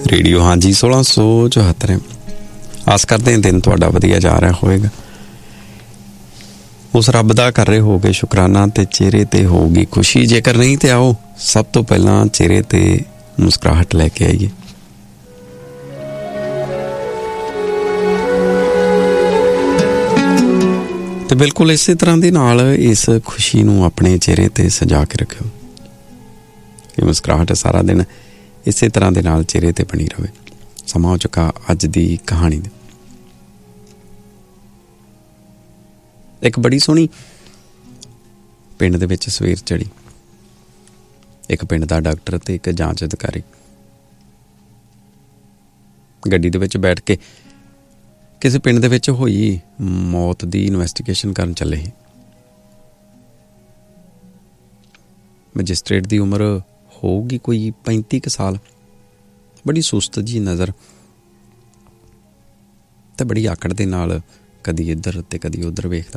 Radio. ਹਾਂਜੀ 1674। ਆਸ ਕਰਦੇ ਹਾਂ ਦਿਨ ਤੁਹਾਡਾ ਵਧੀਆ ਜਾ ਰਿਹਾ ਹੋਵੇਗਾ। ਉਸ ਰੱਬ ਦਾ ਕਰ ਰਹੇ ਹੋਗੇ ਸ਼ੁਕਰਾਨਾ ਤੇ ਚਿਹਰੇ ਤੇ ਹੋਊਗੀ ਖੁਸ਼ੀ। ਜੇਕਰ ਨਹੀਂ ਤੇ ਆਓ ਸਭ ਤੋਂ ਪਹਿਲਾਂ ਚਿਹਰੇ ਤੇ ਮੁਸਕਰਾਹਟ ਲੈ ਕੇ ਆਈਏ। ਤੇ ਬਿਲਕੁਲ ਇਸੇ ਤਰ੍ਹਾਂ ਦੇ ਨਾਲ ਇਸ ਖੁਸ਼ੀ ਨੂੰ ਆਪਣੇ ਚਿਹਰੇ ਤੇ ਸਜਾ ਕੇ ਰੱਖਿਓ। ਇਹ ਮੁਸਕਰਾਹਟ ਸਾਰਾ ਦਿਨ ਇਸੇ ਤਰ੍ਹਾਂ ਦੇ ਨਾਲ ਚਿਹਰੇ ਤੇ ਬਣੀ ਰਹੇ। ਸਮਾਂ ਹੋ ਚੁੱਕਾ ਅੱਜ ਦੀ ਕਹਾਣੀ ਦਾ। ਇੱਕ ਬੜੀ ਸੋਹਣੀ ਪਿੰਡ ਦੇ ਵਿੱਚ ਸਵੇਰ ਚੜੀ। ਇੱਕ ਪਿੰਡ ਦਾ ਡਾਕਟਰ ਤੇ ਇੱਕ ਜਾਂਚ ਅਧਿਕਾਰੀ ਗੱਡੀ ਦੇ ਵਿੱਚ ਬੈਠ ਕੇ ਕਿਸੇ ਪਿੰਡ ਦੇ ਵਿੱਚ ਹੋਈ ਮੌਤ ਦੀ ਇਨਵੈਸਟੀਗੇਸ਼ਨ ਕਰਨ ਚੱਲੇ ਸੀ। ਮੈਜਿਸਟਰੇਟ ਦੀ ਉਮਰ ਹੋਊਗੀ ਕੋਈ 35 ਕੁ ਸਾਲ। ਬੜੀ ਸੁਸਤ ਜੀ ਨਜ਼ਰ ਤੇ ਬੜੀ ਆਕੜ ਦੇ ਨਾਲ ਕਦੀ ਇੱਧਰ ਤੇ ਕਦੀ ਉੱਧਰ ਵੇਖਦਾ।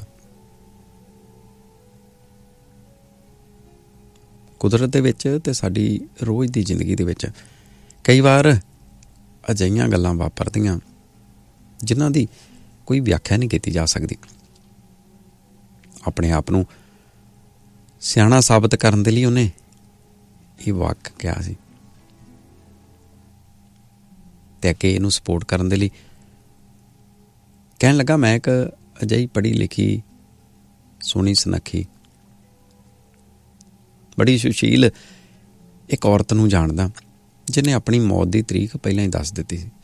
ਕੁਦਰਤ ਦੇ ਵਿੱਚ ਤੇ ਸਾਡੀ ਰੋਜ਼ ਦੀ ਜ਼ਿੰਦਗੀ ਦੇ ਵਿੱਚ ਕਈ ਵਾਰ ਅਜਿਹੀਆਂ ਗੱਲਾਂ ਵਾਪਰਦੀਆਂ ਜਿਨ੍ਹਾਂ ਦੀ ਕੋਈ ਵਿਆਖਿਆ ਨਹੀਂ ਕੀਤੀ ਜਾ ਸਕਦੀ। ਆਪਣੇ ਆਪ ਨੂੰ ਸਿਆਣਾ ਸਾਬਤ ਕਰਨ ਦੇ ਲਈ ਉਹਨੇ ਇਹ ਵਾਕ ਕਿਹਾ ਸੀ ਤੇ ਅੱਗੇ ਇਹਨੂੰ ਸਪੋਰਟ ਕਰਨ ਦੇ ਲਈ ਕਹਿਣ ਲੱਗਾ, ਮੈਂ ਇੱਕ ਅਜਿਹੀ ਪੜ੍ਹੀ ਲਿਖੀ ਸੋਹਣੀ ਸੁਨੱਖੀ ਬੜੀ ਸੁਸ਼ੀਲ ਇੱਕ ਔਰਤ ਨੂੰ ਜਾਣਦਾ ਜਿਹਨੇ ਆਪਣੀ ਮੌਤ ਦੀ ਤਰੀਕ ਪਹਿਲਾਂ ਹੀ ਦੱਸ ਦਿੱਤੀ ਸੀ।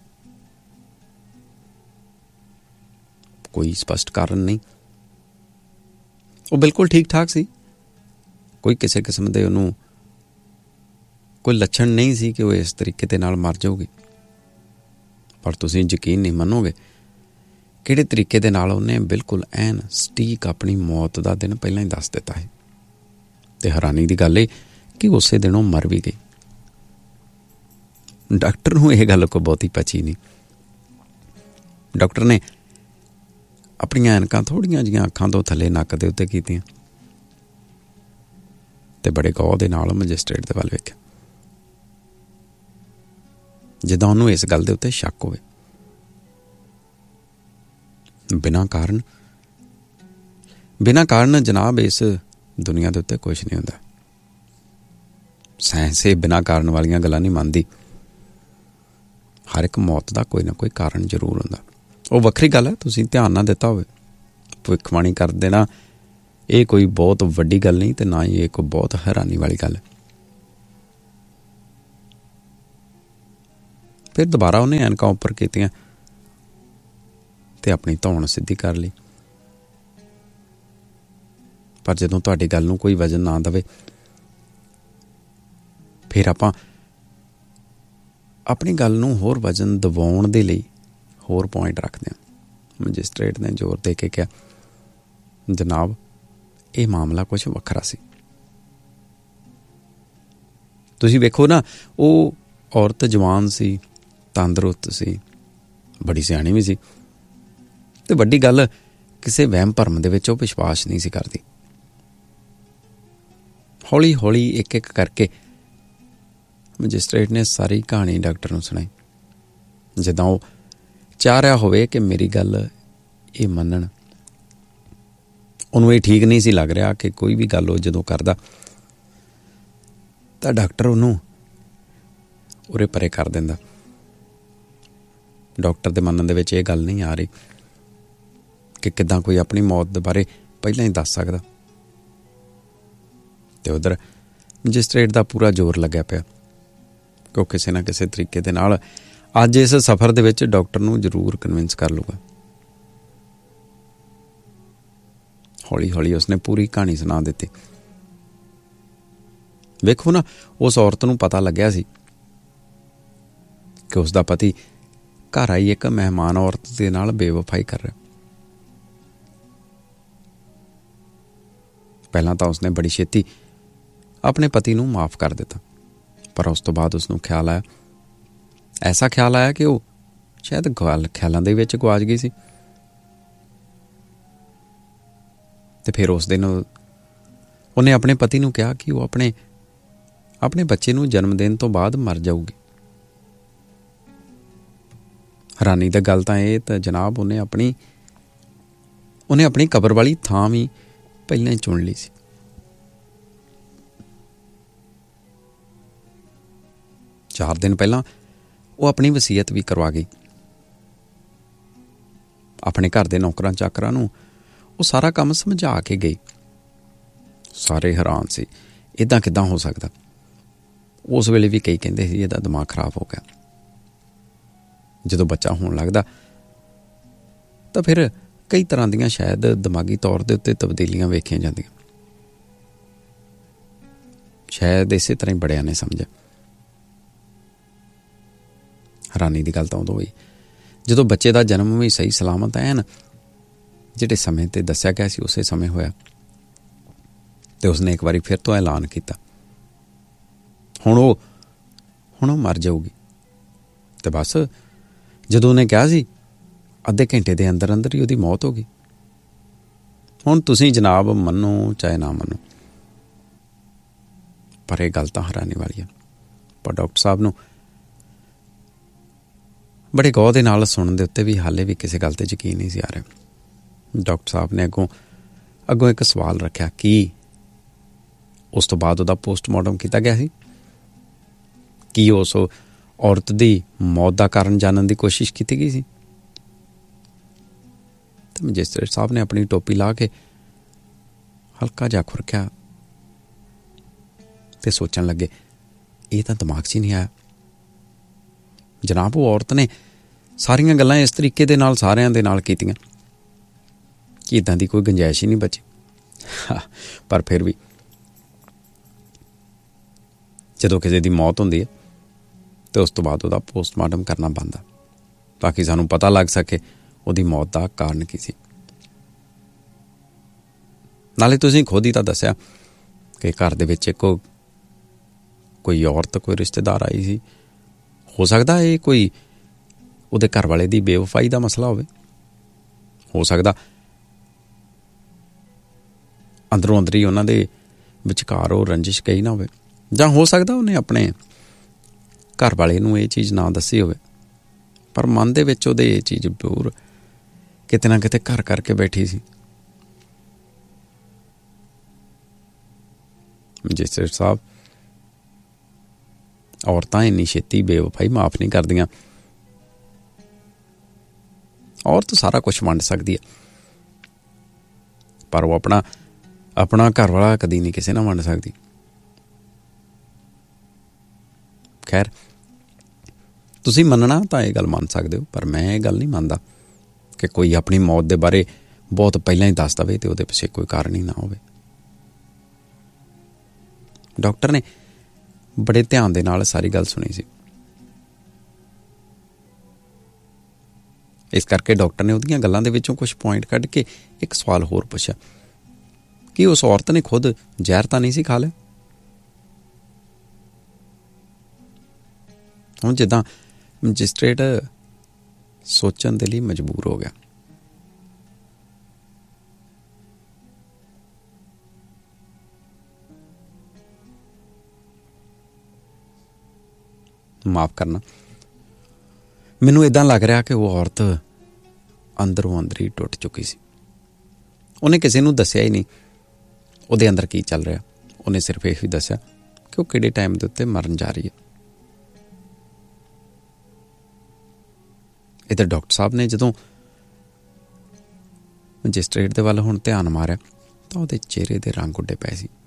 ਕੋਈ ਸਪਸ਼ਟ ਕਾਰਨ ਨਹੀਂ। ਉਹ ਬਿਲਕੁਲ ਠੀਕ ਠਾਕ ਸੀ। ਕੋਈ ਕਿਸੇ ਕਿਸਮ ਦੇ ਉਹਨੂੰ ਕੋਈ ਲੱਛਣ ਨਹੀਂ ਸੀ ਕਿ ਉਹ ਇਸ ਤਰੀਕੇ ਦੇ ਨਾਲ ਮਰ ਜਾਊਗੀ। ਪਰ ਤੁਸੀਂ ਯਕੀਨ ਨਹੀਂ ਮੰਨੋਗੇ ਕਿਹੜੇ ਤਰੀਕੇ ਦੇ ਨਾਲ ਉਹਨੇ ਬਿਲਕੁਲ ਐਨ ਸਟੀਕ ਆਪਣੀ ਮੌਤ ਦਾ ਦਿਨ ਪਹਿਲਾਂ ਹੀ ਦੱਸ ਦਿੱਤਾ ਹੈ। ਤੇ ਹੈਰਾਨੀ ਦੀ ਗੱਲ ਇਹ ਕਿ ਉਸੇ ਦਿਨ ਉਹ ਮਰ ਵੀ ਗਈ। ਡਾਕਟਰ ਨੂੰ ਇਹ ਗੱਲ ਕੋਈ ਬਹੁਤੀ ਪਚੀ ਨਹੀਂ। ਡਾਕਟਰ ਨੇ ਆਪਣੀਆਂ ਐਨਕਾਂ ਥੋੜ੍ਹੀਆਂ ਜਿਹੀਆਂ ਅੱਖਾਂ ਤੋਂ ਥੱਲੇ ਨੱਕ ਦੇ ਉੱਤੇ ਕੀਤੀਆਂ ਤੇ ਬੜੇ ਗੌਰ ਦੇ ਨਾਲ ਮੈਜਿਸਟਰੇਟ ਦੇ ਵੱਲ ਵੇਖਿਆ, ਜਿੱਦਾਂ ਉਹਨੂੰ ਇਸ ਗੱਲ ਦੇ ਉੱਤੇ ਸ਼ੱਕ ਹੋਵੇ। ਬਿਨਾਂ ਕਾਰਨ ਜਨਾਬ ਇਸ ਦੁਨੀਆ ਦੇ ਉੱਤੇ ਕੁਛ ਨਹੀਂ ਹੁੰਦਾ। ਸਾਇੰਸ ਇਹ ਬਿਨਾਂ ਕਾਰਨ ਵਾਲੀਆਂ ਗੱਲਾਂ ਨਹੀਂ ਮੰਨਦੀ। ਹਰ ਇੱਕ ਮੌਤ ਦਾ ਕੋਈ ਨਾ ਕੋਈ ਕਾਰਨ ਜ਼ਰੂਰ ਹੁੰਦਾ। ਉਹ ਵੱਖਰੀ ਗੱਲ ਹੈ ਤੁਸੀਂ ਧਿਆਨ ਨਾ ਦਿੱਤਾ ਹੋਵੇ। ਭਵਿੱਖਬਾਣੀ ਕਰ ਦੇਣਾ ਇਹ ਕੋਈ ਬਹੁਤ ਵੱਡੀ ਗੱਲ ਨਹੀਂ ਤੇ ਨਾ ਹੀ ਇਹ ਕੋਈ ਬਹੁਤ ਹੈਰਾਨੀ ਵਾਲੀ ਗੱਲ ਹੈ। ਫਿਰ ਦੁਬਾਰਾ ਉਹਨੇ ਐਨਕਾਂ ਉੱਪਰ ਕੀਤੀਆਂ ਤੇ ਆਪਣੀ ਧੌਣ ਸਿੱਧੀ ਕਰ ਲਈ। ਪਰ ਜਦੋਂ ਤੁਹਾਡੀ ਗੱਲ ਨੂੰ ਕੋਈ ਵਜ਼ਨ ਨਾ ਦੇਵੇ ਫਿਰ ਆਪਾਂ ਆਪਣੀ ਗੱਲ ਨੂੰ ਹੋਰ ਵਜ਼ਨ ਦਿਵਾਉਣ ਦੇ ਲਈ ਹੋਰ ਪੁਆਇੰਟ ਰੱਖਦੇ ਹਾਂ। ਮੈਜਿਸਟਰੇਟ ਨੇ ਜ਼ੋਰ ਦੇ ਕੇ ਕਿਹਾ, ਜਨਾਬ ਇਹ ਮਾਮਲਾ ਕੁਛ ਵੱਖਰਾ ਸੀ। ਤੁਸੀਂ ਵੇਖੋ ਨਾ, ਉਹ ਔਰਤ ਜਵਾਨ ਸੀ, ਤੰਦਰੁਸਤ ਸੀ, ਬੜੀ ਸਿਆਣੀ ਵੀ ਸੀ ਤੇ ਵੱਡੀ ਗੱਲ ਕਿਸੇ ਵਹਿਮ ਭਰਮ ਦੇ ਵਿੱਚ ਉਹ ਵਿਸ਼ਵਾਸ ਨਹੀਂ ਸੀ ਕਰਦੀ। ਹੌਲੀ ਹੌਲੀ ਇੱਕ ਇੱਕ ਕਰਕੇ ਮੈਜਿਸਟਰੇਟ ਨੇ ਸਾਰੀ ਕਹਾਣੀ ਡਾਕਟਰ ਨੂੰ ਸੁਣਾਈ, ਜਿੱਦਾਂ ਉਹ ਚਾਹ ਰਿਹਾ ਹੋਵੇ ਕਿ ਮੇਰੀ ਗੱਲ ਇਹ ਮੰਨਣ। ਉਹਨੂੰ ਇਹ ਠੀਕ ਨਹੀਂ ਸੀ ਲੱਗ ਰਿਹਾ ਕਿ ਕੋਈ ਵੀ ਗੱਲ ਉਹ ਜਦੋਂ ਕਰਦਾ ਤਾਂ ਡਾਕਟਰ ਉਹਨੂੰ ਉਰੇ ਪਰੇ ਕਰ ਦਿੰਦਾ। ਡਾਕਟਰ ਦੇ ਮੰਨਣ ਦੇ ਵਿੱਚ ਇਹ ਗੱਲ ਨਹੀਂ ਆ ਰਹੀ ਕਿ ਕਿੱਦਾਂ ਕੋਈ ਆਪਣੀ ਮੌਤ ਦੇ ਬਾਰੇ ਪਹਿਲਾਂ ਹੀ ਦੱਸ ਸਕਦਾ। ਤੇ ਉਧਰ ਮੈਜਿਸਟਰੇਟ ਦਾ ਪੂਰਾ ਜ਼ੋਰ ਲੱਗਿਆ ਪਿਆ ਕਿ ਉਹ ਕਿਸੇ ਨਾ ਕਿਸੇ ਤਰੀਕੇ ਦੇ ਨਾਲ ਅੱਜ ਇਸ ਸਫ਼ਰ ਦੇ ਵਿੱਚ ਡਾਕਟਰ ਨੂੰ ਜ਼ਰੂਰ ਕਨਵਿੰਸ ਕਰ ਲੂਗਾ। ਹੌਲੀ ਹੌਲੀ ਉਸਨੇ ਪੂਰੀ ਕਹਾਣੀ ਸੁਣਾ ਦਿੱਤੀ। ਵੇਖੋ ਨਾ, ਉਸ ਔਰਤ ਨੂੰ ਪਤਾ ਲੱਗਿਆ ਸੀ ਕਿ ਉਸਦਾ ਪਤੀ ਘਰ ਆਈ ਇੱਕ ਮਹਿਮਾਨ ਔਰਤ ਦੇ ਨਾਲ ਬੇਵਫਾਈ ਕਰ ਰਿਹਾ। ਪਹਿਲਾਂ ਤਾਂ ਉਸਨੇ ਬੜੀ ਛੇਤੀ ਆਪਣੇ ਪਤੀ ਨੂੰ ਮਾਫ਼ ਕਰ ਦਿੱਤਾ, ਪਰ ਉਸ ਤੋਂ ਬਾਅਦ ਉਸਨੂੰ ਐਸਾ ਖਿਆਲ ਆਇਆ ਕਿ ਉਹ ਸ਼ਾਇਦ ਖਿਆਲਾਂ ਦੇ ਵਿੱਚ ਗੁਆਚ ਗਈ ਸੀ। ਤੇ ਫਿਰ ਉਸ ਦਿਨ ਉਹਨੇ ਆਪਣੇ ਪਤੀ ਨੂੰ ਕਿਹਾ ਕਿ ਉਹ ਆਪਣੇ ਬੱਚੇ ਨੂੰ ਜਨਮ ਦੇਣ ਤੋਂ ਬਾਅਦ ਮਰ ਜਾਊਗੀ। ਹੈਰਾਨੀ ਦੀ ਗੱਲ ਤਾਂ ਇਹ ਤਾਂ ਜਨਾਬ ਉਹਨੇ ਆਪਣੀ ਕਬਰ ਵਾਲੀ ਥਾਂ ਵੀ ਪਹਿਲਾਂ ਹੀ ਚੁਣ ਲਈ ਸੀ। ਚਾਰ ਦਿਨ ਪਹਿਲਾਂ ਉਹ ਆਪਣੀ ਵਸੀਅਤ ਵੀ ਕਰਵਾ ਗਈ। ਆਪਣੇ ਘਰ ਦੇ ਨੌਕਰਾਂ ਚਾਕਰਾਂ ਨੂੰ ਉਹ ਸਾਰਾ ਕੰਮ ਸਮਝਾ ਕੇ ਗਈ। ਸਾਰੇ ਹੈਰਾਨ ਸੀ, ਇੱਦਾਂ ਕਿੱਦਾਂ ਹੋ ਸਕਦਾ। ਉਸ ਵੇਲੇ ਵੀ ਕਈ ਕਹਿੰਦੇ ਸੀ ਇਹਦਾ ਦਿਮਾਗ ਖਰਾਬ ਹੋ ਗਿਆ। ਜਦੋਂ ਬੱਚਾ ਹੋਣ ਲੱਗਦਾ ਤਾਂ ਫਿਰ ਕਈ ਤਰ੍ਹਾਂ ਦੀਆਂ ਸ਼ਾਇਦ ਦਿਮਾਗੀ ਤੌਰ ਦੇ ਉੱਤੇ ਤਬਦੀਲੀਆਂ ਵੇਖੀਆਂ ਜਾਂਦੀਆਂ। ਸ਼ਾਇਦ ਇਸੇ ਤਰ੍ਹਾਂ ਹੀ ਬੜਿਆਂ ਨੇ ਸਮਝਿਆ। ਹੈਰਾਨੀ ਦੀ ਗੱਲ ਤਾਂ ਉਦੋਂ ਹੋਈ ਜਦੋਂ ਬੱਚੇ ਦਾ ਜਨਮ ਵੀ ਸਹੀ ਸਲਾਮਤ ਐਨ ਜਿਹੜੇ ਸਮੇਂ 'ਤੇ ਦੱਸਿਆ ਗਿਆ ਸੀ ਉਸੇ ਸਮੇਂ ਹੋਇਆ। ਅਤੇ ਉਸਨੇ ਇੱਕ ਵਾਰੀ ਫਿਰ ਤੋਂ ਐਲਾਨ ਕੀਤਾ ਹੁਣ ਉਹ ਮਰ ਜਾਊਗੀ। ਅਤੇ ਬਸ ਜਦੋਂ ਉਹਨੇ ਕਿਹਾ ਸੀ ਅੱਧੇ ਘੰਟੇ ਦੇ ਅੰਦਰ ਅੰਦਰ ਹੀ ਉਹਦੀ ਮੌਤ ਹੋ ਗਈ। ਹੁਣ ਤੁਸੀਂ ਜਨਾਬ ਮੰਨੋ ਚਾਹੇ ਨਾ ਮੰਨੋ, ਪਰ ਇਹ ਗੱਲ ਤਾਂ ਹੈਰਾਨੀ ਵਾਲੀ ਹੈ। ਪਰ ਡਾਕਟਰ ਸਾਹਿਬ ਨੂੰ ਬੜੇ ਗੌਰ ਦੇ ਨਾਲ ਸੁਣਨ ਦੇ ਉੱਤੇ ਵੀ ਹਾਲੇ ਵੀ ਕਿਸੇ ਗੱਲ 'ਤੇ ਯਕੀਨ ਨਹੀਂ ਸੀ ਆ ਰਿਹਾ। ਡਾਕਟਰ ਸਾਹਿਬ ਨੇ ਅੱਗੋਂ ਇੱਕ ਸਵਾਲ ਰੱਖਿਆ, ਕੀ ਉਸ ਤੋਂ ਬਾਅਦ ਉਹਦਾ ਪੋਸਟਮਾਰਟਮ ਕੀਤਾ ਗਿਆ ਸੀ? ਕੀ ਉਸ ਔਰਤ ਦੀ ਮੌਤ ਦਾ ਕਾਰਨ ਜਾਣਨ ਦੀ ਕੋਸ਼ਿਸ਼ ਕੀਤੀ ਗਈ ਸੀ? ਤੇ ਮੈਜਿਸਟਰੇਟ ਸਾਹਿਬ ਨੇ ਆਪਣੀ ਟੋਪੀ ਲਾ ਕੇ ਹਲਕਾ ਜਿਹਾ ਖੁਰਕਿਆ ਤੇ ਸੋਚਣ ਲੱਗੇ, ਇਹ ਤਾਂ ਦਿਮਾਗ 'ਚ ਹੀ ਨਹੀਂ ਆਇਆ। ਜਨਾਬ ਉਹ ਔਰਤ ਨੇ ਸਾਰੀਆਂ ਗੱਲਾਂ ਇਸ ਤਰੀਕੇ ਦੇ ਨਾਲ ਸਾਰਿਆਂ ਦੇ ਨਾਲ ਕੀਤੀਆਂ ਕਿ ਇੱਦਾਂ ਦੀ ਕੋਈ ਗੁੰਜਾਇਸ਼ ਹੀ ਨਹੀਂ ਬਚੀ। ਪਰ ਫਿਰ ਵੀ ਜਦੋਂ ਕਿਸੇ ਦੀ ਮੌਤ ਹੁੰਦੀ ਹੈ ਤੇ ਉਸ ਤੋਂ ਬਾਅਦ ਉਹਦਾ ਪੋਸਟਮਾਰਟਮ ਕਰਨਾ ਬਣਦਾ ਤਾਂ ਕਿ ਸਾਨੂੰ ਪਤਾ ਲੱਗ ਸਕੇ ਉਹਦੀ ਮੌਤ ਦਾ ਕਾਰਨ ਕੀ ਸੀ। ਨਾਲੇ ਤੁਸੀਂ ਖੁਦ ਹੀ ਤਾਂ ਦੱਸਿਆ ਕਿ ਘਰ ਦੇ ਵਿੱਚ ਕੋਈ ਔਰਤ ਕੋਈ ਰਿਸ਼ਤੇਦਾਰ ਆਈ ਸੀ। ਹੋ ਸਕਦਾ ਇਹ ਕੋਈ ਉਹਦੇ ਘਰ ਵਾਲੇ ਦੀ ਬੇਵਫਾਈ ਦਾ ਮਸਲਾ ਹੋਵੇ। ਹੋ ਸਕਦਾ ਅੰਦਰੋਂ ਅੰਦਰੀ ਉਹਨਾਂ ਦੇ ਵਿਚਕਾਰ ਉਹ ਰੰਜਿਸ਼ ਕਹੀ ਨਾ ਹੋਵੇ, ਜਾਂ ਹੋ ਸਕਦਾ ਉਹਨੇ ਆਪਣੇ ਘਰ ਵਾਲੇ ਨੂੰ ਇਹ ਚੀਜ਼ ਨਾ ਦੱਸੀ ਹੋਵੇ, ਪਰ ਮਨ ਦੇ ਵਿੱਚ ਉਹਦੇ ਇਹ ਚੀਜ਼ ਜ਼ਰੂਰ ਕਿਤੇ ਨਾ ਕਿਤੇ ਘਰ ਕਰਕੇ ਬੈਠੀ ਸੀ। ਮੈਜਿਸਟਰੇਟ ਸਾਹਿਬ, ਔਰਤਾਂ ਇੰਨੀ ਛੇਤੀ ਬੇਵਫਾਈ ਮਾਫ ਨਹੀਂ ਕਰਦੀਆਂ। ਔਰਤ ਸਾਰਾ ਕੁਛ ਵੰਡ ਸਕਦੀ ਹੈ, ਪਰ ਉਹ ਆਪਣਾ ਘਰ ਵਾਲਾ ਕਦੀ ਨਹੀਂ ਕਿਸੇ ਨਾਲ ਵੰਡ ਸਕਦੀ। ਖੈਰ, ਤੁਸੀਂ ਮੰਨਣਾ ਤਾਂ ਇਹ ਗੱਲ ਮੰਨ ਸਕਦੇ ਹੋ, ਪਰ ਮੈਂ ਇਹ ਗੱਲ ਨਹੀਂ ਮੰਨਦਾ ਕਿ ਕੋਈ ਆਪਣੀ ਮੌਤ ਦੇ ਬਾਰੇ ਬਹੁਤ ਪਹਿਲਾਂ ਹੀ ਦੱਸ ਦਵੇ ਤੇ ਉਹਦੇ ਪਿੱਛੇ ਕੋਈ ਕਾਰਨ ਹੀ ਨਾ ਹੋਵੇ। ਡਾਕਟਰ ਨੇ ਬੜੇ ਧਿਆਨ ਦੇ ਨਾਲ ਸਾਰੀ ਗੱਲ ਸੁਣੀ ਸੀ। ਇਸ ਕਰਕੇ ਡਾਕਟਰ ਨੇ ਉਹਦੀਆਂ ਗੱਲਾਂ ਦੇ ਵਿੱਚੋਂ ਕੁਝ ਪੁਆਇੰਟ ਕੱਢ ਕੇ ਇੱਕ ਸਵਾਲ ਹੋਰ ਪੁੱਛਿਆ ਕਿ ਉਸ ਔਰਤ ਨੇ ਖੁਦ ਜ਼ਹਿਰ ਤਾਂ ਨਹੀਂ ਸੀ ਖਾ ਲਿਆ? ਹੁਣ ਜਿੱਦਾਂ ਮੈਜਿਸਟਰੇਟ ਸੋਚਣ ਦੇ ਲਈ ਮਜਬੂਰ ਹੋ ਗਿਆ। ਮਾਫ ਕਰਨਾ, ਮੈਨੂੰ ਇੱਦਾਂ ਲੱਗ ਰਿਹਾ ਕਿ ਉਹ ਔਰਤ ਅੰਦਰੋਂ ਅੰਦਰ ਹੀ ਟੁੱਟ ਚੁੱਕੀ ਸੀ। ਉਹਨੇ ਕਿਸੇ ਨੂੰ ਦੱਸਿਆ ਹੀ ਨਹੀਂ ਉਹਦੇ ਅੰਦਰ ਕੀ ਚੱਲ ਰਿਹਾ। ਉਹਨੇ ਸਿਰਫ ਇਹ ਹੀ ਦੱਸਿਆ ਕਿ ਉਹ ਕਿਹੜੇ ਟਾਈਮ ਦੇ ਉੱਤੇ ਮਰਨ ਜਾ ਰਹੀ ਹੈ। ਇੱਧਰ ਡਾਕਟਰ ਸਾਹਿਬ ਨੇ ਜਦੋਂ ਮੈਜਿਸਟਰੇਟ ਦੇ ਵੱਲ ਹੁਣ ਧਿਆਨ ਮਾਰਿਆ ਤਾਂ ਉਹਦੇ ਚਿਹਰੇ ਦੇ ਰੰਗ ਉੱਡੇ ਪਏ ਸੀ।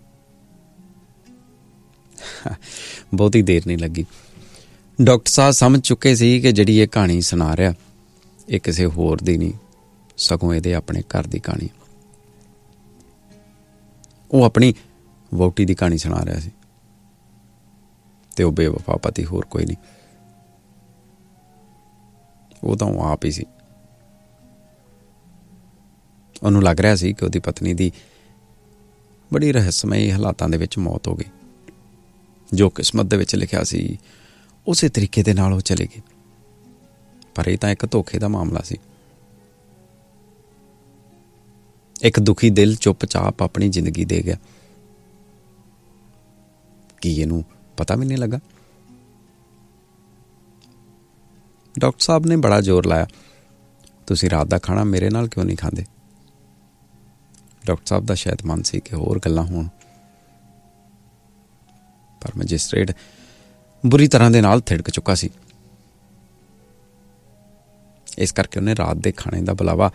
ਬਹੁਤੀ ਦੇਰ ਨਹੀਂ ਲੱਗੀ। ਡਾਕਟਰ ਸਾਹਿਬ ਸਮਝ ਚੁੱਕੇ ਸੀ ਕਿ ਜਿਹੜੀ ਇਹ ਕਹਾਣੀ ਸੁਣਾ ਰਿਹਾ ਇਹ ਕਿਸੇ ਹੋਰ ਦੀ ਨਹੀਂ, ਸਗੋਂ ਇਹਦੇ ਆਪਣੇ ਘਰ ਦੀ ਕਹਾਣੀ। ਉਹ ਆਪਣੀ ਵਹੁਟੀ ਦੀ ਕਹਾਣੀ ਸੁਣਾ ਰਿਹਾ ਸੀ ਤੇ ਉਹ ਬੇਵਫਾ ਪਤੀ ਹੋਰ ਕੋਈ ਨਹੀਂ, ਉਹ ਤਾਂ ਉਹ ਆਪ ਹੀ ਸੀ। ਉਹਨੂੰ ਲੱਗ ਰਿਹਾ ਸੀ ਕਿ ਉਹਦੀ ਪਤਨੀ ਦੀ ਬੜੀ ਰਹੱਸਮਈ ਹਾਲਾਤਾਂ ਦੇ ਵਿੱਚ ਮੌਤ ਹੋ ਗਈ। ਜੋ ਕਿਸਮਤ ਦੇ ਵਿੱਚ ਲਿਖਿਆ ਸੀ ਉਸੇ ਤਰੀਕੇ ਦੇ ਨਾਲ ਉਹ ਚਲੇ ਗਈ, ਪਰ ਇਹ ਤਾਂ ਇੱਕ ਧੋਖੇ ਦਾ ਮਾਮਲਾ ਸੀ। ਇੱਕ ਦੁਖੀ ਦਿਲ ਚੁੱਪਚਾਪ ਆਪਣੀ ਜ਼ਿੰਦਗੀ ਦੇ ਗਿਆ। ਕੀ ਇਹਨੂੰ ਪਤਾ ਵੀ ਨਹੀਂ ਲੱਗਾ? ਡਾਕਟਰ ਸਾਹਿਬ ਨੇ ਬੜਾ ਜ਼ੋਰ ਲਾਇਆ, ਤੁਸੀਂ ਰਾਤ ਦਾ ਖਾਣਾ ਮੇਰੇ ਨਾਲ ਕਿਉਂ ਨਹੀਂ ਖਾਂਦੇ। ਡਾਕਟਰ ਸਾਹਿਬ ਦਾ ਸ਼ਾਇਦ ਮਨ ਸੀ ਕਿ ਹੋਰ ਗੱਲਾਂ ਹੋਣ, ਪਰ ਮੈਜਿਸਟਰੇਟ ਬੁਰੀ ਤਰ੍ਹਾਂ ਦੇ ਨਾਲ ਥਿੜਕ ਚੁੱਕਾ ਸੀ। ਇਸ ਕਰਕੇ ਉਹਨੇ ਰਾਤ ਦੇ ਖਾਣੇ ਦਾ ਬੁਲਾਵਾ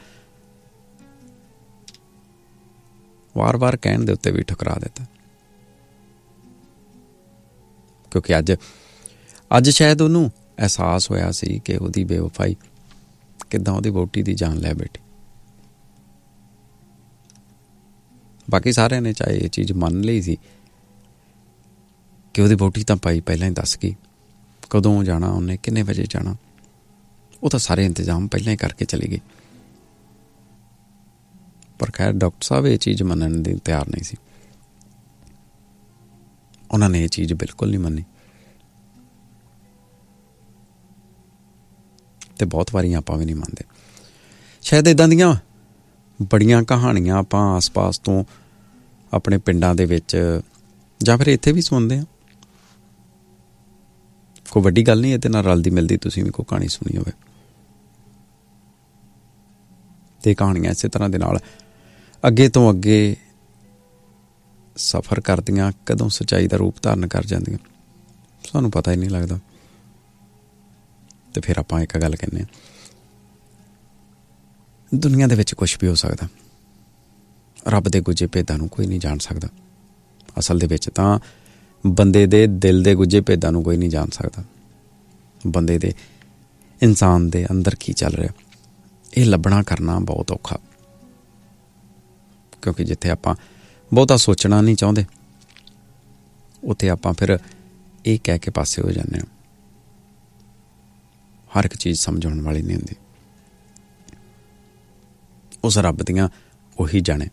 ਵਾਰ-ਵਾਰ ਕਹਿਣ ਦੇ ਉੱਤੇ ਵੀ ਠੁਕਰਾ ਦਿੱਤਾ, ਕਿਉਂਕਿ ਅੱਜ ਸ਼ਾਇਦ ਉਹਨੂੰ ਅਹਿਸਾਸ ਹੋਇਆ ਸੀ ਕਿ ਉਹਦੀ ਬੇਵਫਾਈ ਕਿੱਦਾਂ ਉਹਦੀ ਵਹੁਟੀ ਦੀ ਜਾਨ ਲੈ ਬੈਠੀ। ਬਾਕੀ ਸਾਰਿਆਂ ਨੇ ਚਾਹੇ ਇਹ ਚੀਜ਼ ਮੰਨ ਲਈ ਸੀ ਕਿ ਉਹਦੀ ਵਹੁਟੀ ਤਾਂ ਭਾਈ ਪਹਿਲਾਂ ਹੀ ਦੱਸ ਗਈ ਕਦੋਂ ਜਾਣਾ, ਉਹਨੇ ਕਿੰਨੇ ਵਜੇ ਜਾਣਾ, ਉਹ ਤਾਂ ਸਾਰੇ ਇੰਤਜ਼ਾਮ ਪਹਿਲਾਂ ਹੀ ਕਰਕੇ ਚਲੀ ਗਈ। ਪਰ ਖੈਰ ਡਾਕਟਰ ਸਾਹਿਬ ਇਹ ਚੀਜ਼ ਮੰਨਣ ਦੀ ਤਿਆਰ ਨਹੀਂ ਸੀ। ਉਹਨਾਂ ਨੇ ਇਹ ਚੀਜ਼ ਬਿਲਕੁਲ ਨਹੀਂ ਮੰਨੀ। ਤੇ ਬਹੁਤ ਵਾਰੀ ਆਪਾਂ ਵੀ ਨਹੀਂ ਮੰਨਦੇ। ਸ਼ਾਇਦ ਇੱਦਾਂ ਦੀਆਂ ਬੜੀਆਂ ਕਹਾਣੀਆਂ ਆਪਾਂ ਆਸ-ਪਾਸ ਤੋਂ ਆਪਣੇ ਪਿੰਡਾਂ ਦੇ ਵਿੱਚ ਜਾਂ ਫਿਰ ਇੱਥੇ ਵੀ ਸੁਣਦੇ ਹਾਂ। ਕੋਈ ਵੱਡੀ ਗੱਲ ਨਹੀਂ, ਇਹਦੇ ਨਾਲ ਰਲਦੀ ਮਿਲਦੀ ਤੁਸੀਂ ਵੀ ਕੋਈ ਕਹਾਣੀ ਸੁਣੀ ਹੋਵੇ। ਤੇ ਕਹਾਣੀਆਂ ਇਸੇ ਤਰ੍ਹਾਂ ਦੇ ਨਾਲ ਅੱਗੇ ਤੋਂ ਅੱਗੇ ਸਫ਼ਰ ਕਰਦੀਆਂ, ਕਦੋਂ ਸੱਚਾਈ ਦਾ ਰੂਪ ਧਾਰਨ ਕਰ ਜਾਂਦੀਆਂ ਸਾਨੂੰ ਪਤਾ ਹੀ ਨਹੀਂ ਲੱਗਦਾ। ਤੇ ਫਿਰ ਆਪਾਂ ਇੱਕ ਗੱਲ ਕਹਿੰਦੇ ਹਾਂ, ਦੁਨੀਆ ਦੇ ਵਿੱਚ ਕੁਛ ਵੀ ਹੋ ਸਕਦਾ, ਰੱਬ ਦੇ ਗੁੱਝੇ ਭੇਦਾਂ ਨੂੰ ਕੋਈ ਨਹੀਂ ਜਾਣ ਸਕਦਾ। ਅਸਲ ਦੇ ਵਿੱਚ ਤਾਂ ਬੰਦੇ ਦੇ ਦਿਲ ਦੇ ਗੁੱਝੇ ਭੇਦਾਂ ਨੂੰ ਕੋਈ ਨਹੀਂ ਜਾਣ ਸਕਦਾ। ਬੰਦੇ ਦੇ, ਇਨਸਾਨ ਦੇ ਅੰਦਰ ਕੀ ਚੱਲ ਰਿਹਾ, ਇਹ ਲੱਭਣਾ ਕਰਨਾ ਬਹੁਤ ਔਖਾ, ਕਿਉਂਕਿ ਜਿੱਥੇ ਆਪਾਂ ਬਹੁਤਾ ਸੋਚਣਾ ਨਹੀਂ ਚਾਹੁੰਦੇ ਉੱਥੇ ਆਪਾਂ ਫਿਰ ਇਹ ਕਹਿ ਕੇ ਪਾਸੇ ਹੋ ਜਾਂਦੇ ਹਾਂ, ਹਰ ਇੱਕ ਚੀਜ਼ ਸਮਝਾਉਣ ਵਾਲੀ ਨਹੀਂ ਹੁੰਦੀ। ਉਸ ਰੱਬ ਦੀਆਂ ਉਹੀ ਜਾਣੇ।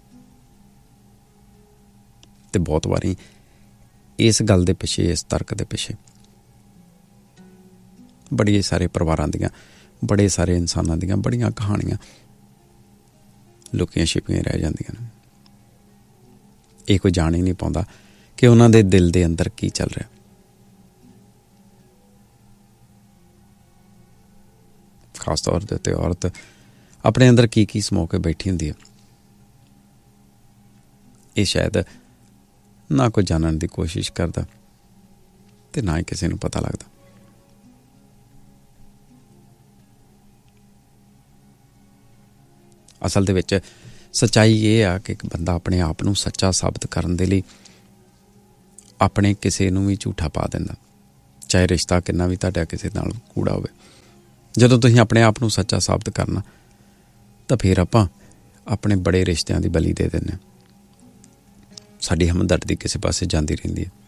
ਤੇ ਬਹੁਤ ਵਾਰੀ ਇਸ ਗੱਲ ਦੇ ਪਿੱਛੇ, ਇਸ ਤਰਕ ਦੇ ਪਿੱਛੇ ਬੜੇ ਸਾਰੇ ਪਰਿਵਾਰਾਂ ਦੀਆਂ, ਬੜੇ ਸਾਰੇ ਇਨਸਾਨਾਂ ਦੀਆਂ ਬੜੀਆਂ ਕਹਾਣੀਆਂ ਲੁਕੀਆਂ ਛਿਪੀਆਂ ਰਹਿ ਜਾਂਦੀਆਂ ਨੇ। ਇਹ ਕੋਈ ਜਾਣ ਹੀ ਨਹੀਂ ਪਾਉਂਦਾ ਕਿ ਉਹਨਾਂ ਦੇ ਦਿਲ ਦੇ ਅੰਦਰ ਕੀ ਚੱਲ ਰਿਹਾ। ਖਾਸ ਤੌਰ ਦੇ ਉੱਤੇ ਔਰਤ ਆਪਣੇ ਅੰਦਰ ਕੀ ਕੀ ਸਮੋ ਕੇ ਬੈਠੀ ਹੁੰਦੀ ਹੈ, ਇਹ ਸ਼ਾਇਦ ਨਾ ਕੋਈ ਜਾਣਨ ਦੀ ਕੋਸ਼ਿਸ਼ ਕਰਦਾ ਤੇ ਨਾ ਹੀ ਕਿਸੇ ਨੂੰ ਪਤਾ ਲੱਗਦਾ। ਅਸਲ ਦੇ ਵਿੱਚ ਸੱਚਾਈ ਇਹ ਆ ਕਿ ਇੱਕ ਬੰਦਾ ਆਪਣੇ ਆਪ ਨੂੰ ਸੱਚਾ ਸਾਬਤ ਕਰਨ ਦੇ ਲਈ ਆਪਣੇ ਕਿਸੇ ਨੂੰ ਵੀ ਝੂਠਾ ਪਾ ਦਿੰਦਾ, ਚਾਹੇ ਰਿਸ਼ਤਾ ਕਿੰਨਾ ਵੀ ਤੁਹਾਡਾ ਕਿਸੇ ਨਾਲ ਕੂੜਾ ਹੋਵੇ। ਜਦੋਂ ਤੁਸੀਂ ਆਪਣੇ ਆਪ ਨੂੰ ਸੱਚਾ ਸਾਬਤ ਕਰਨਾ ਤਾਂ ਫਿਰ ਆਪਾਂ ਆਪਣੇ ਬੜੇ ਰਿਸ਼ਤਿਆਂ ਦੀ ਬਲੀ ਦੇ ਦਿੰਦੇ ਹਾਂ। ਸਾਡੀ ਹਮਦਰਦੀ ਕਿਸੇ ਪਾਸੇ ਜਾਂਦੀ ਰਹਿੰਦੀ ਹੈ।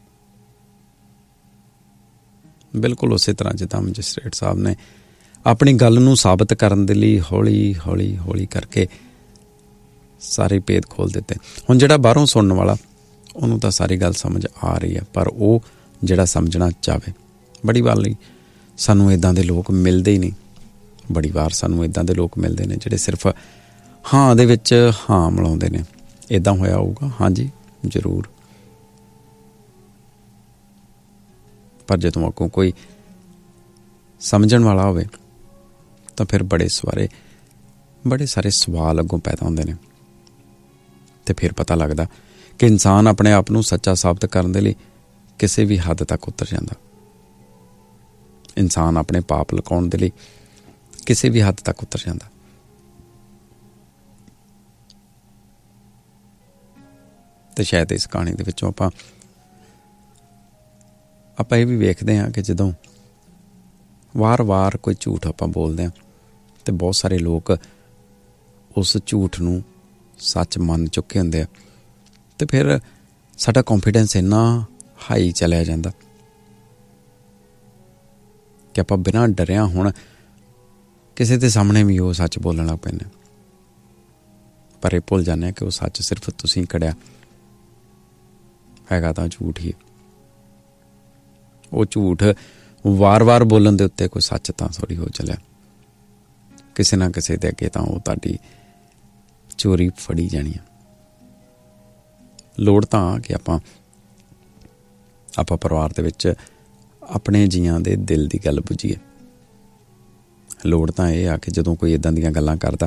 ਬਿਲਕੁਲ ਉਸੇ ਤਰ੍ਹਾਂ ਜਿੱਦਾਂ ਮੈਜਿਸਟਰੇਟ ਸਾਹਿਬ ਨੇ ਆਪਣੀ ਗੱਲ ਨੂੰ ਸਾਬਤ ਕਰਨ ਦੇ ਲਈ ਹੌਲੀ ਹੌਲੀ ਹੌਲੀ ਕਰਕੇ ਸਾਰੇ ਭੇਦ ਖੋਲ੍ਹ ਦਿੱਤੇ। ਹੁਣ ਜਿਹੜਾ ਬਾਹਰੋਂ ਸੁਣਨ ਵਾਲਾ ਉਹਨੂੰ ਤਾਂ ਸਾਰੀ ਗੱਲ ਸਮਝ ਆ ਰਹੀ ਹੈ, ਪਰ ਉਹ ਜਿਹੜਾ ਸਮਝਣਾ ਚਾਹਵੇ, ਬੜੀ ਵਾਰ ਲਈ ਸਾਨੂੰ ਇੱਦਾਂ ਦੇ ਲੋਕ ਮਿਲਦੇ ਹੀ ਨਹੀਂ। ਬੜੀ ਵਾਰ ਸਾਨੂੰ ਇੱਦਾਂ ਦੇ ਲੋਕ ਮਿਲਦੇ ਨੇ ਜਿਹੜੇ ਸਿਰਫ ਹਾਂ ਦੇ ਵਿੱਚ ਹਾਂ ਮਿਲਾਉਂਦੇ ਨੇ। ਇੱਦਾਂ ਹੋਇਆ ਹੋਊਗਾ, ਹਾਂਜੀ ਜ਼ਰੂਰ, ਪਰ ਜਦੋਂ ਅੱਗੋਂ ਕੋਈ ਸਮਝਣ ਵਾਲਾ ਹੋਵੇ ਤਾਂ ਫਿਰ ਬੜੇ ਸਾਰੇ ਸਵਾਲ ਅੱਗੋਂ ਪੈਦਾ ਹੁੰਦੇ ਨੇ। ਤੇ ਫਿਰ ਪਤਾ ਲੱਗਦਾ ਕਿ ਇਨਸਾਨ ਆਪਣੇ ਆਪ ਨੂੰ ਸੱਚਾ ਸਾਬਤ ਕਰਨ ਦੇ ਲਈ ਕਿਸੇ ਵੀ ਹੱਦ ਤੱਕ ਉਤਰ ਜਾਂਦਾ। ਇਨਸਾਨ ਆਪਣੇ ਪਾਪ ਲੁਕਾਉਣ ਦੇ ਲਈ ਕਿਸੇ ਵੀ ਹੱਦ ਤੱਕ ਉਤਰ ਜਾਂਦਾ। ਤੇ ਸ਼ਾਇਦ ਇਸ ਕਹਾਣੀ ਦੇ ਵਿੱਚੋਂ ਆਪਾਂ ਇਹ ਵੀ ਵੇਖਦੇ ਹਾਂ ਕਿ ਜਦੋਂ ਵਾਰ-ਵਾਰ ਕੋਈ ਝੂਠ ਆਪਾਂ ਬੋਲਦੇ ਹਾਂ ਤੇ ਬਹੁਤ ਸਾਰੇ ਲੋਕ ਉਸ ਝੂਠ ਨੂੰ ਸੱਚ ਮੰਨ ਚੁੱਕੇ ਹੁੰਦੇ ਆ, ਤੇ ਫਿਰ ਸਾਡਾ ਕੌਨਫੀਡੈਂਸ ਇੰਨਾ ਹਾਈ ਚਲਿਆ ਜਾਂਦਾ ਕਿ ਆਪਾਂ ਬਿਨਾਂ ਡਰਿਆ ਹੁਣ ਕਿਸੇ ਦੇ ਸਾਹਮਣੇ ਵੀ ਉਹ ਸੱਚ ਬੋਲਣ ਲੱਗ ਪੈਂਦੇ। ਪਰ ਇਹ ਭੁੱਲ ਜਾਂਦੇ ਕਿ ਉਹ ਸੱਚ ਸਿਰਫ ਤੁਸੀਂ ਕੜਿਆ ਹੈਗਾ ਤਾਂ ਝੂਠ ਹੀ। ਉਹ ਝੂਠ ਵਾਰ-ਵਾਰ ਬੋਲਣ ਦੇ ਉੱਤੇ ਕੋਈ ਸੱਚ ਤਾਂ ਥੋੜ੍ਹੀ ਹੋ ਚੱਲਿਆ। ਕਿਸੇ ਨਾ ਕਿਸੇ ਦੇ ਅੱਗੇ ਤਾਂ ਉਹ ਤੁਹਾਡੀ ਚੋਰੀ ਫੜੀ ਜਾਣੀ ਆ। ਲੋੜ ਤਾਂ ਕਿ ਆਪਾਂ ਪਰਿਵਾਰ ਦੇ ਵਿੱਚ ਆਪਣੇ ਜੀਆਂ ਦੇ ਦਿਲ ਦੀ ਗੱਲ ਬੁੱਝੀਏ। ਲੋੜ ਤਾਂ ਇਹ ਆ ਕਿ ਜਦੋਂ ਕੋਈ ਇੱਦਾਂ ਦੀਆਂ ਗੱਲਾਂ ਕਰਦਾ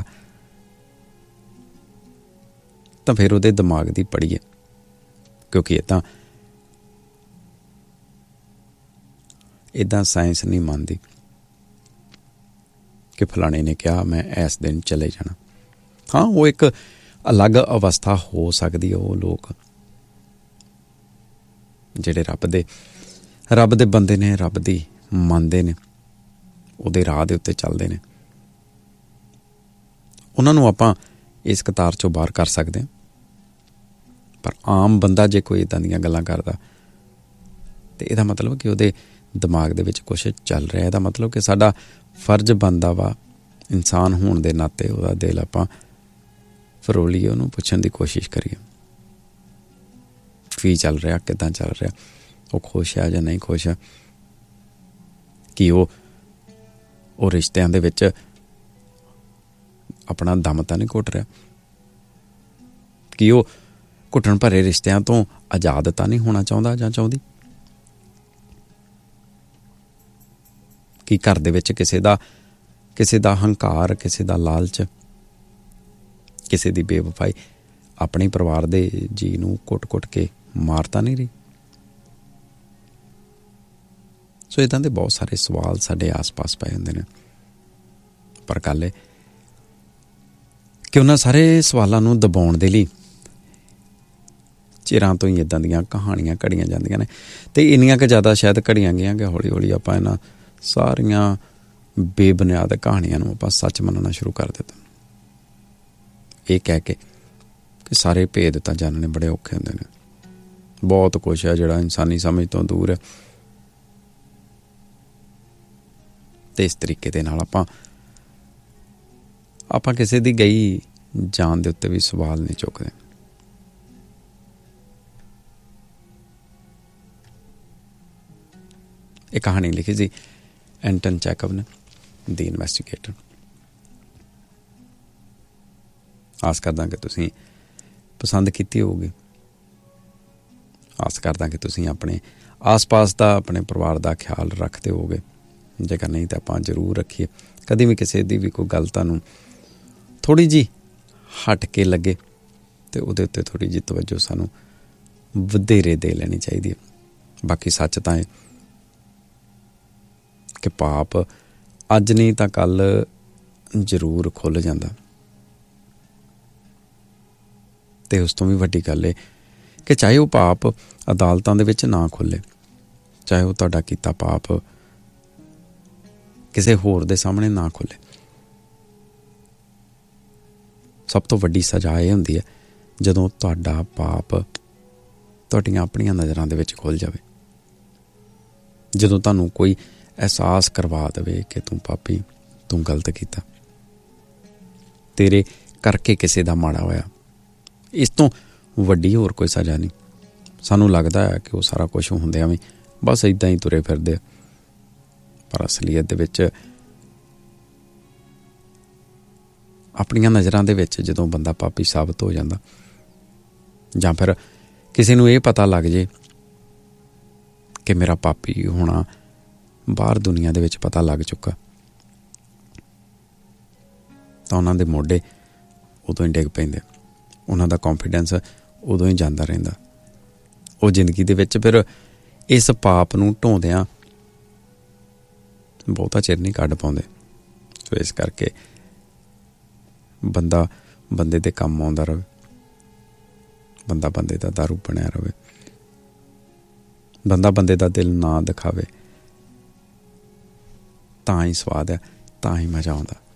ਤਾਂ ਫਿਰ ਉਹਦੇ ਦਿਮਾਗ ਦੀ ਪੜ੍ਹੀਏ, ਕਿਉਂਕਿ ਇੱਦਾਂ ਸਾਇੰਸ ਨਹੀਂ ਮੰਨਦੀ ਕਿ ਫਲਾਣੇ ਨੇ ਕਿਹਾ ਮੈਂ ਇਸ ਦਿਨ ਚਲੇ ਜਾਣਾ। ਹਾਂ, ਉਹ ਇੱਕ ਅਲੱਗ ਅਵਸਥਾ ਹੋ ਸਕਦੀ ਹੈ। ਉਹ ਲੋਕ ਜਿਹੜੇ ਰੱਬ ਦੇ ਬੰਦੇ ਨੇ, ਰੱਬ ਦੀ ਮੰਨਦੇ ਨੇ, ਉਹਦੇ ਰਾਹ ਦੇ ਉੱਤੇ ਚੱਲਦੇ ਨੇ, ਉਹਨਾਂ ਨੂੰ ਆਪਾਂ ਇਸ ਕਤਾਰ 'ਚੋਂ ਬਾਹਰ ਕਰ ਸਕਦੇ ਹਾਂ। ਪਰ ਆਮ ਬੰਦਾ ਜੇ ਕੋਈ ਇੱਦਾਂ ਦੀਆਂ ਗੱਲਾਂ ਕਰਦਾ ਤੇ ਇਹਦਾ ਮਤਲਬ ਕਿ ਉਹਦੇ ਦਿਮਾਗ ਦੇ ਵਿੱਚ ਕੁਛ ਚੱਲ ਰਿਹਾ। ਇਹਦਾ ਮਤਲਬ ਕਿ ਸਾਡਾ ਫਰਜ਼ ਬਣਦਾ ਵਾ ਇਨਸਾਨ ਹੋਣ ਦੇ ਨਾਤੇ ਉਹਦਾ ਦਿਲ ਆਪਾਂ ਫਰੋਲੀਏ, ਉਹਨੂੰ ਪੁੱਛਣ ਦੀ ਕੋਸ਼ਿਸ਼ ਕਰੀਏ ਕੀ ਚੱਲ ਰਿਹਾ, ਕਿੱਦਾਂ ਚੱਲ ਰਿਹਾ, ਉਹ ਖੁਸ਼ ਹੈ ਜਾਂ ਨਹੀਂ ਖੁਸ਼ ਹੈ, ਕਿ ਉਹ ਰਿਸ਼ਤਿਆਂ ਦੇ ਵਿੱਚ ਆਪਣਾ ਦਮ ਤਾਂ ਨਹੀਂ ਘੁੱਟ ਰਿਹਾ, ਕਿ ਉਹ ਘੁੱਟਣ ਭਰੇ ਰਿਸ਼ਤਿਆਂ ਤੋਂ ਆਜ਼ਾਦ ਤਾਂ ਨਹੀਂ ਹੋਣਾ ਚਾਹੁੰਦਾ ਜਾਂ ਚਾਹੁੰਦੀ, ਕਿ ਘਰ ਦੇ ਵਿੱਚ ਕਿਸੇ ਦਾ ਹੰਕਾਰ, ਕਿਸੇ ਦਾ ਲਾਲਚ, ਕਿਸੇ ਦੀ ਬੇਵਫਾਈ ਆਪਣੇ ਪਰਿਵਾਰ ਦੇ ਜੀ ਨੂੰ ਕੁੱਟ-ਕੁੱਟ ਕੇ ਮਾਰ ਤਾਂ ਨਹੀਂ ਰਹੀ। ਸੋ ਇੱਦਾਂ ਦੇ ਬਹੁਤ ਸਾਰੇ ਸਵਾਲ ਸਾਡੇ ਆਸ-ਪਾਸ ਪਏ ਹੁੰਦੇ ਨੇ। ਪਰ ਗੱਲ ਇਹ ਕਿ ਉਹਨਾਂ ਸਾਰੇ ਸਵਾਲਾਂ ਨੂੰ ਦਬਾਉਣ ਦੇ ਲਈ ਚਿਰਾਂ ਤੋਂ ਹੀ ਇੱਦਾਂ ਦੀਆਂ ਕਹਾਣੀਆਂ ਘੜੀਆਂ ਜਾਂਦੀਆਂ ਨੇ, ਅਤੇ ਇੰਨੀਆਂ ਕੁ ਜ਼ਿਆਦਾ ਸ਼ਾਇਦ ਘੜੀਆਂ ਗਈਆਂ ਕਿ ਹੌਲੀ ਹੌਲੀ ਆਪਾਂ ਇਹਨਾਂ ਸਾਰੀਆਂ ਬੇਬੁਨਿਆਦ ਕਹਾਣੀਆਂ ਨੂੰ ਆਪਾਂ ਸੱਚ ਮੰਨਣਾ ਸ਼ੁਰੂ ਕਰ ਦਿੱਤਾ, ਇਹ ਕਹਿ ਕੇ ਕਿ ਸਾਰੇ ਭੇਦ ਤਾਂ ਜਾਣਨੇ ਬੜੇ ਔਖੇ ਹੁੰਦੇ ਨੇ। ਬਹੁਤ ਕੁਛ ਹੈ ਜਿਹੜਾ ਇਨਸਾਨੀ ਸਮਝ ਤੋਂ ਦੂਰ ਹੈ, ਅਤੇ ਇਸ ਤਰੀਕੇ ਦੇ ਨਾਲ ਆਪਾਂ ਕਿਸੇ ਦੀ ਗਈ ਜਾਨ ਦੇ ਉੱਤੇ ਵੀ ਸਵਾਲ ਨਹੀਂ ਚੁੱਕਦੇ। ਇਹ ਕਹਾਣੀ ਲਿਖੀ ਸੀ ਐਂਟਨ ਚੈਕਵ ਨੇ, ਦੀ ਇਨਵੈਸਟੀਗੇਟਰ। ਆਸ ਕਰਦਾ ਕਿ ਤੁਸੀਂ ਪਸੰਦ ਕੀਤੀ ਹੋਊਗੀ। ਆਸ ਕਰਦਾ ਕਿ ਤੁਸੀਂ ਆਪਣੇ ਆਸ-ਪਾਸ ਦਾ, ਆਪਣੇ ਪਰਿਵਾਰ ਦਾ ਖਿਆਲ ਰੱਖਦੇ ਹੋਵੋਗੇ। ਜੇਕਰ ਨਹੀਂ ਤਾਂ ਆਪਾਂ ਜ਼ਰੂਰ ਰੱਖੀਏ। ਕਦੀ ਵੀ ਕਿਸੇ ਦੀ ਵੀ ਕੋਈ ਗੱਲ ਤੁਹਾਨੂੰ ਥੋੜ੍ਹੀ ਜਿਹੀ ਹਟ ਕੇ ਲੱਗੇ ਅਤੇ ਉਹਦੇ ਉੱਤੇ ਥੋੜ੍ਹੀ ਜਿਹੀ ਤਵੱਜੋ ਸਾਨੂੰ ਵਧੇਰੇ ਦੇ ਲੈਣੀ ਚਾਹੀਦੀ ਹੈ। ਬਾਕੀ ਸੱਚ ਤਾਂ ਇਹ ਕਿ ਪਾਪ ਅੱਜ ਨਹੀਂ ਤਾਂ ਕੱਲ੍ਹ ਜ਼ਰੂਰ ਖੁੱਲ੍ਹ ਜਾਂਦਾ, ਅਤੇ ਉਸ ਤੋਂ ਵੀ ਵੱਡੀ ਗੱਲ ਇਹ ਕਿ ਚਾਹੇ ਉਹ ਪਾਪ ਅਦਾਲਤਾਂ ਦੇ ਵਿੱਚ ਨਾ ਖੁੱਲ੍ਹੇ, ਚਾਹੇ ਉਹ ਤੁਹਾਡਾ ਕੀਤਾ ਪਾਪ ਕਿਸੇ ਹੋਰ ਦੇ ਸਾਹਮਣੇ ਨਾ ਖੁੱਲ੍ਹੇ, ਸਭ ਤੋਂ ਵੱਡੀ ਸਜ਼ਾ ਇਹ ਹੁੰਦੀ ਹੈ ਜਦੋਂ ਤੁਹਾਡਾ ਪਾਪ ਤੁਹਾਡੀਆਂ ਆਪਣੀਆਂ ਨਜ਼ਰਾਂ ਦੇ ਵਿੱਚ ਖੁੱਲ੍ਹ ਜਾਵੇ, ਜਦੋਂ ਤੁਹਾਨੂੰ ਕੋਈ ਅਹਿਸਾਸ ਕਰਵਾ ਦੇਵੇ ਕਿ ਤੂੰ ਪਾਪੀ, ਤੂੰ ਗਲਤ ਕੀਤਾ, ਤੇਰੇ ਕਰਕੇ ਕਿਸੇ ਦਾ ਮਾੜਾ ਹੋਇਆ। ਇਸ ਤੋਂ ਵੱਡੀ ਹੋਰ ਕੋਈ ਸਜ਼ਾ ਨਹੀਂ। ਸਾਨੂੰ ਲੱਗਦਾ ਹੈ ਕਿ ਉਹ ਸਾਰਾ ਕੁਛ ਹੁੰਦਿਆਂ ਵੀ ਬਸ ਇੱਦਾਂ ਹੀ ਤੁਰੇ ਫਿਰਦੇ, ਪਰ ਅਸਲੀਅਤ ਦੇ ਵਿੱਚ ਆਪਣੀਆਂ ਨਜ਼ਰਾਂ ਦੇ ਵਿੱਚ ਜਦੋਂ ਬੰਦਾ ਪਾਪੀ ਸਾਬਤ ਹੋ ਜਾਂਦਾ, ਜਾਂ ਫਿਰ ਕਿਸੇ ਨੂੰ ਇਹ ਪਤਾ ਲੱਗ ਜੇ ਕਿ ਮੇਰਾ ਪਾਪੀ ਹੋਣਾ ਬਾਹਰ ਦੁਨੀਆ ਦੇ ਵਿੱਚ ਪਤਾ ਲੱਗ ਚੁੱਕਾ, ਤਾਂ ਉਹਨਾਂ ਦੇ ਮੋਢੇ ਉਦੋਂ ਹੀ ਡਿੱਗ ਪੈਂਦੇ, ਉਹਨਾਂ ਦਾ ਕੌਨਫੀਡੈਂਸ ਉਦੋਂ ਹੀ ਜਾਂਦਾ ਰਹਿੰਦਾ। ਉਹ ਜ਼ਿੰਦਗੀ ਦੇ ਵਿੱਚ ਫਿਰ ਇਸ ਪਾਪ ਨੂੰ ਢੋਂਦਿਆਂ ਬਹੁਤਾ ਚਿਰ ਨਹੀਂ ਕੱਢ ਪਾਉਂਦੇ। ਸੋ ਇਸ ਕਰਕੇ ਬੰਦਾ ਬੰਦੇ ਦੇ ਕੰਮ ਆਉਂਦਾ ਰਹੇ, ਬੰਦਾ ਬੰਦੇ ਦਾ ਦਾਰੂ ਬਣਿਆ ਰਹੇ, ਬੰਦਾ ਬੰਦੇ ਦਾ ਦਿਲ ਨਾ ਦਿਖਾਵੇ, ਤਾਂ ਹੀ ਸਵਾਦ ਹੈ, ਤਾਂ ਹੀ ਮਜ਼ਾ ਆਉਂਦਾ।